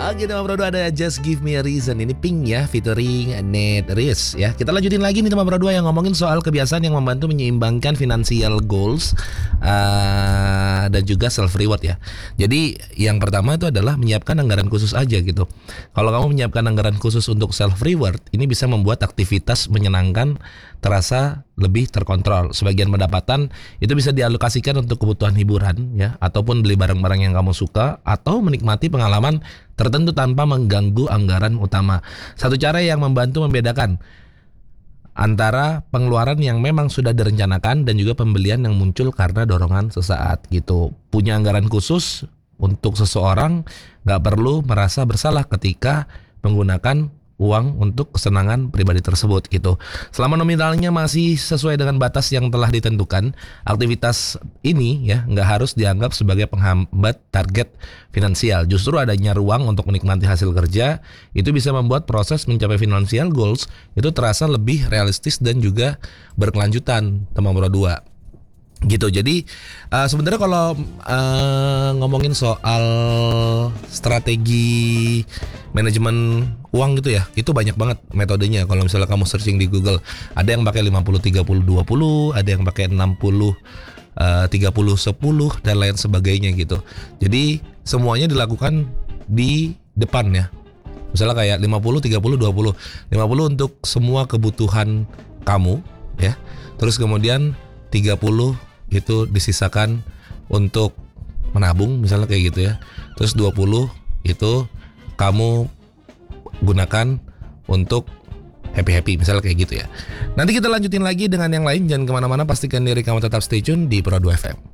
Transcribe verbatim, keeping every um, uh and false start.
Oke teman Bro dua, ada Just Give Me a Reason. Ini Pink ya, featuring Nate Riz ya. Kita lanjutin lagi nih teman Bro dua, yang ngomongin soal kebiasaan yang membantu menyeimbangkan financial goals uh, dan juga self reward ya. Jadi yang pertama itu adalah menyiapkan anggaran khusus aja gitu. Kalau kamu menyiapkan anggaran khusus untuk self reward, ini bisa membuat aktivitas menyenangkan terasa lebih terkontrol. Sebagian pendapatan itu bisa dialokasikan untuk kebutuhan hiburan ya, ataupun beli barang-barang yang kamu suka, atau menikmati pengalaman tertentu tanpa mengganggu anggaran utama. Satu cara yang membantu membedakan antara pengeluaran yang memang sudah direncanakan dan juga pembelian yang muncul karena dorongan sesaat gitu. Punya anggaran khusus untuk seseorang, gak perlu merasa bersalah ketika menggunakan uang untuk kesenangan pribadi tersebut gitu. Selama nominalnya masih sesuai dengan batas yang telah ditentukan, aktivitas ini ya nggak harus dianggap sebagai penghambat target finansial. Justru adanya ruang untuk menikmati hasil kerja itu bisa membuat proses mencapai financial goals itu terasa lebih realistis dan juga berkelanjutan, teman Bro dua. Gitu. Jadi uh, sebenarnya kalau uh, ngomongin soal strategi manajemen uang gitu ya, itu banyak banget metodenya. Kalau misalnya kamu searching di Google, ada yang pakai lima puluh tiga puluh dua puluh, ada yang pakai enam puluh tiga puluh sepuluh dan lain sebagainya gitu. Jadi semuanya dilakukan di depan ya. Misalnya kayak lima puluh tiga puluh dua puluh. lima puluh untuk semua kebutuhan kamu ya. Terus kemudian tiga puluh itu disisakan untuk menabung misalnya kayak gitu ya. Terus dua puluh itu kamu gunakan untuk happy-happy misalnya kayak gitu ya. Nanti kita lanjutin lagi dengan yang lain. Jangan kemana-mana, pastikan diri kamu tetap stay tune di Pro dua F M.